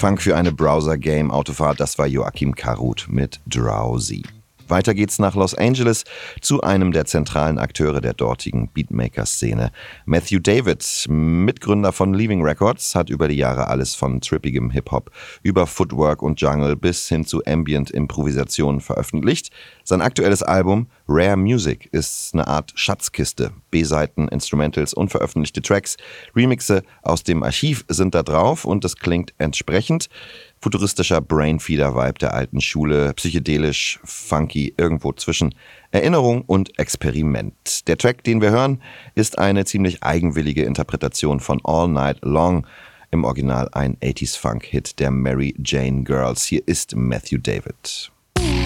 Funk für eine Browser-Game-Autofahrt, das war Joachim Karut mit Drowsy. Weiter geht's nach Los Angeles zu einem der zentralen Akteure der dortigen Beatmaker-Szene. Matthew David, Mitgründer von Leaving Records, hat über die Jahre alles von trippigem Hip-Hop über Footwork und Jungle bis hin zu Ambient-Improvisation veröffentlicht. Sein aktuelles Album Rare Music ist eine Art Schatzkiste. B-Seiten, Instrumentals, unveröffentlichte Tracks, Remixe aus dem Archiv sind da drauf und es klingt entsprechend. Futuristischer Brainfeeder-Vibe der alten Schule, psychedelisch, funky, irgendwo zwischen Erinnerung und Experiment. Der Track, den wir hören, ist eine ziemlich eigenwillige Interpretation von All Night Long, im Original ein 80s-Funk-Hit der Mary Jane Girls. Hier ist Matthew David.